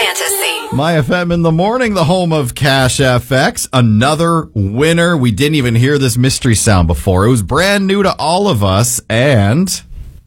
fantasy. My FM in the morning, the home of Cash FX. Another winner. We didn't even hear this mystery sound before. It was brand new to all of us and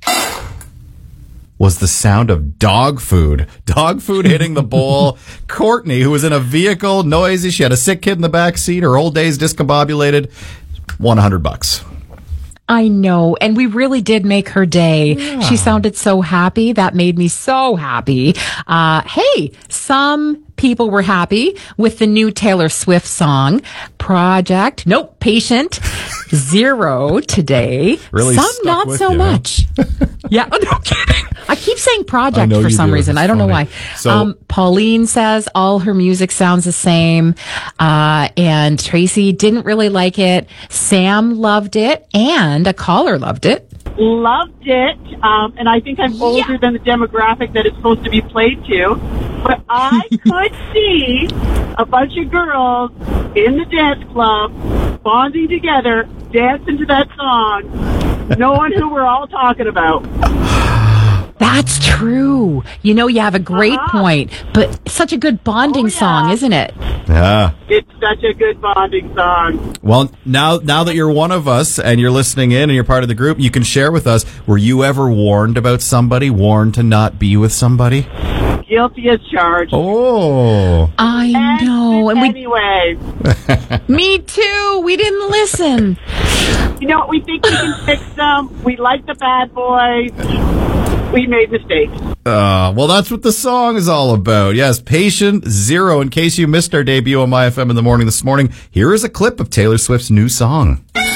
was the sound of dog food. Dog food hitting the bowl. Courtney, who was in a vehicle, noisy. She had a sick kid in the back seat. Her old days discombobulated. Won $100. I know. And we really did make her day. Yeah. She sounded so happy. That made me so happy. Hey, some people were happy with the new Taylor Swift song, Patient Zero today. Really? Some not so much. Yeah. No kidding. I keep saying project for some reason. I don't know why. So, Pauline says all her music sounds the same. And Tracy didn't really like it. Sam loved it. And a caller loved it. Loved it. And I think I'm older than the demographic that it's supposed to be played to. But I could see a bunch of girls in the dance club bonding together, dancing to that song, knowing who we're all talking about. That's true. You know, you have a great point, but such a good bonding song, isn't it? Yeah. It's such a good bonding song. Well, now that you're one of us and you're listening in and you're part of the group, you can share with us, were you ever warned about somebody, warned to not be with somebody? Guilty as charged. Oh. I know. And anyway. Me too. We didn't listen. You know what? We think we can fix them. We like the bad boys. We made mistakes. Well, that's what the song is all about. Yes, Patient Zero. In case you missed our debut on My FM in the morning this morning, here is a clip of Taylor Swift's new song.